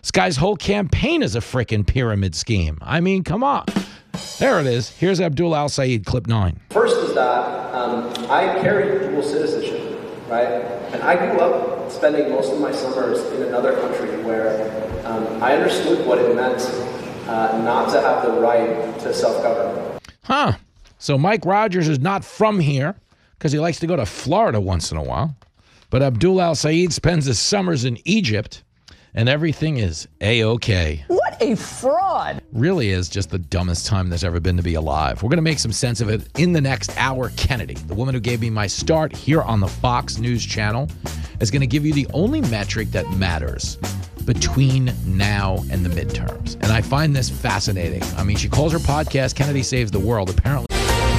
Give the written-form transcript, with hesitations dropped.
This guy's whole campaign is a frickin' pyramid scheme. I mean, come on. There it is. Here's Abdul Al-Sayed, clip 9. First is that I carry dual citizenship, right? And I grew up spending most of my summers in another country where I understood what it meant not to have the right to self-government. Huh. So Mike Rogers is not from here because he likes to go to Florida once in a while. But Abdul Al-Sayed spends his summers in Egypt, and everything is A-OK. What a fraud. Really is just the dumbest time there's ever been to be alive. We're going to make some sense of it in the next hour. Kennedy, the woman who gave me my start here on the Fox News Channel, is going to give you the only metric that matters between now and the midterms. And I find this fascinating. I mean, she calls her podcast Kennedy Saves the World. Apparently,